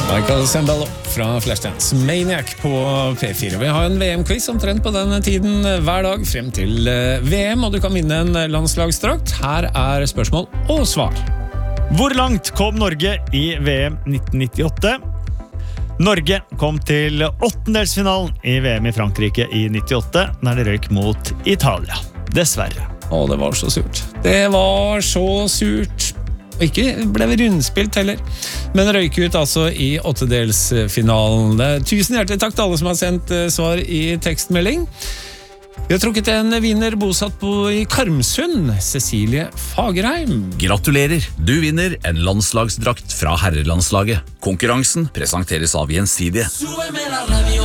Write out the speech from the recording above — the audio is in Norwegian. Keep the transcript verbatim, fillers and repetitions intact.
Michael Sembello fra Flashdance Maniac på P fire. Vi har en V M-quiz omtrent på denne tiden hver dag frem til V M, og du kan vinne en landslagsdrakt. Her er spørsmål og svar. Hvor langt kom Norge i V M nitten nittiåtte? Norge kom til åttendelsfinalen i V M i Frankrike i nittiåtte, der det røyk mot Italia. Dessverre. Å, det var så surt. Det var så surt. Og ikke ble vi rundspilt heller, men røyk ut altså i åttedelsfinalen. Tusen hjertelig takk til alle som har sendt svar i tekstmelding. Vi har trukket en vinner bosatt på i Karmsund, Cecilie Fagerheim. Gratulerer, du vinner en landslagsdrakt fra herrelandslaget. Konkurransen presenteres av Gjensidige.